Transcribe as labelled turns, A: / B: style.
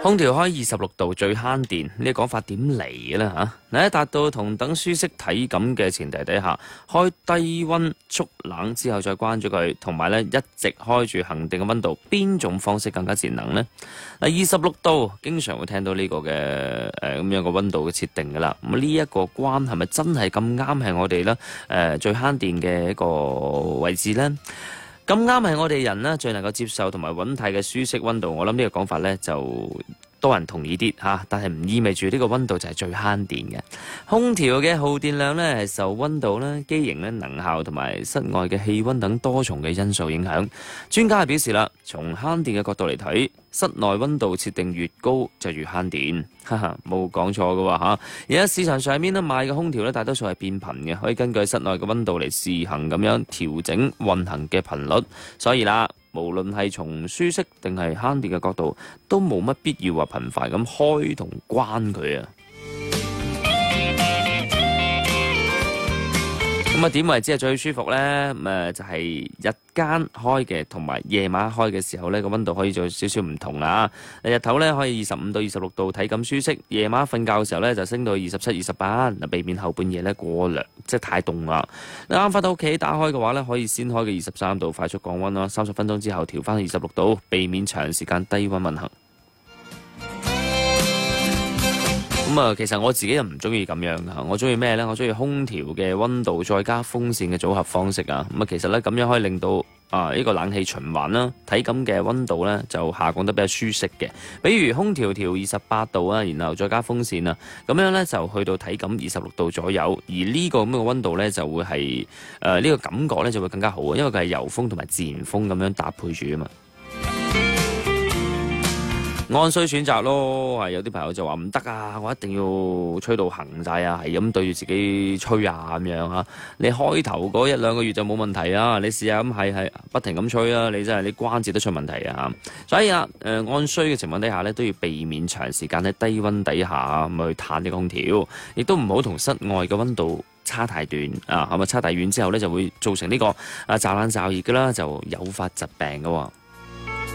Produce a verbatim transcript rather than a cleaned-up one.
A: 空調開二十六度最慳電，呢個講法點嚟嘅咧嚇？嗱，喺達到同等舒適體感嘅前提底下，開低溫速冷之後再關咗佢，同埋咧一直開住恒定嘅溫度，邊種方式更加節能呢？嗱，二十六度經常會聽到呢個嘅誒咁樣嘅溫度嘅設定㗎啦。咁呢一個關係咪真係咁啱係我哋咧誒最慳電嘅一個位置呢？咁啱係我哋人呢最能夠接受同埋穩態嘅舒適溫度，我諗呢個講法呢就多人同意啲嚇，但係唔意味住呢個溫度就係最慳電嘅。空調嘅耗電量呢係受溫度啦、機型咧、能效同埋室外嘅氣溫等多重嘅因素影響。專家係表示啦，從慳電嘅角度嚟睇，室內溫度設定越高就越慳電，哈哈，冇講錯嘅喎嚇。而家市場上面咧賣嘅空調咧，大多數係變頻嘅，可以根據室內嘅溫度嚟試行咁樣調整運行嘅頻率。所以啦，無論係從舒適定係慳電嘅角度，都冇乜必要話頻繁咁開同關佢啊。咁啊，點為之係最舒服呢？咁誒就係日間開嘅同埋夜晚開嘅時候呢，個溫度可以做少少唔同啊。日頭呢可以二十五到二十六度，體感舒適；夜晚瞓覺嘅時候呢，就升到二十七、二十八，嗱，避免後半夜呢過涼，即係太凍啦。你啱返到屋企打開嘅話呢，可以先開嘅二十三度，快速降溫啦。三十分鐘之後調翻去二十六度，避免長時間低溫運行。咁啊，其實我自己就唔中意咁樣噶，我中意咩呢？我中意空調嘅溫度再加風扇嘅組合方式啊。咁啊，其實呢，咁樣可以令到啊呢個冷氣循環啦，體感嘅溫度呢就下降得比較舒適嘅。比如空調調二十八度啊，然後再加風扇啊，咁樣呢就去到體感二十六度左右。而呢個咁嘅溫度呢，就會係誒呢個感覺呢就會更加好啊，因為佢係柔風同埋自然風咁樣搭配住啊嘛。按需選擇咯，係有啲朋友就話唔得啊，我一定要吹到行晒啊，係咁對住自己吹啊咁樣嚇。你開頭嗰一兩個月就冇問題啊，你試下咁係係不停咁吹啊，你真係你關節都出問題啊。所以啊，誒、呃、按需嘅情況底下咧，都要避免長時間喺低溫底下咁去嘆啲空調，亦都唔好同室外嘅溫度差太遠啊，係咪差太遠之後咧就會造成呢、這個啊驟冷驟熱㗎啦，就誘發疾病㗎喎。